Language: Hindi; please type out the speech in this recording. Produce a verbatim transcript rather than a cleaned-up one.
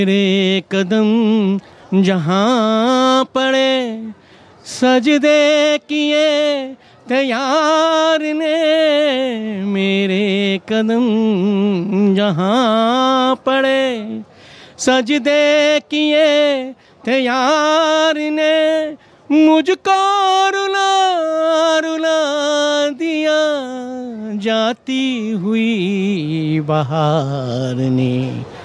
मेरे कदम जहाँ पड़े सजदे किए तैयार ने, मेरे कदम जहाँ पड़े सजदे किए तैयार ने, मुझको रुला रुला दिया जाती हुई बहार ने।